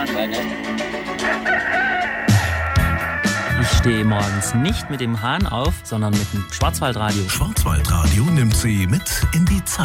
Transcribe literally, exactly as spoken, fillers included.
Ich stehe morgens nicht mit dem Hahn auf, sondern mit dem Schwarzwaldradio. Schwarzwaldradio nimmt Sie mit in die Zeit.